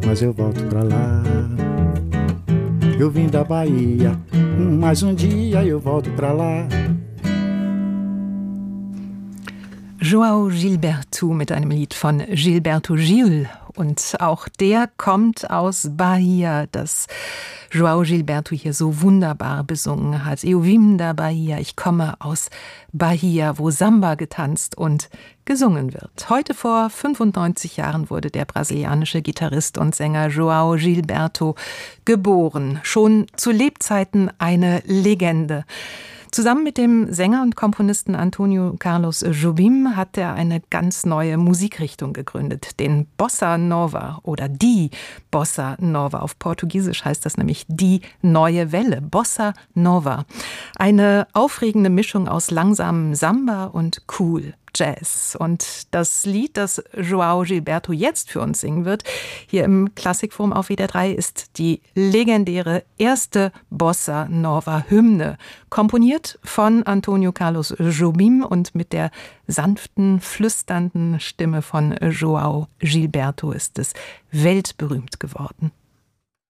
mas eu volto pra lá. Eu vim da Bahia, mais dia eu volto pra lá. João Gilberto mit einem Lied von Gilberto Gil. Und auch der kommt aus Bahia, das João Gilberto hier so wunderbar besungen hat. Eu vim da Bahia, ich komme aus Bahia, wo Samba getanzt und gesungen wird. Heute vor 95 Jahren wurde der brasilianische Gitarrist und Sänger João Gilberto geboren. Schon zu Lebzeiten eine Legende. Zusammen mit dem Sänger und Komponisten Antônio Carlos Jobim hat er eine ganz neue Musikrichtung gegründet, den Bossa Nova oder die Bossa Nova. Auf Portugiesisch heißt das nämlich die neue Welle, Bossa Nova. Eine aufregende Mischung aus langsamem Samba und cool Jazz. Und das Lied, das João Gilberto jetzt für uns singen wird, hier im Klassikforum auf WDR 3, ist die legendäre erste Bossa Nova Hymne, komponiert von Antônio Carlos Jobim und mit der sanften, flüsternden Stimme von João Gilberto ist es weltberühmt geworden.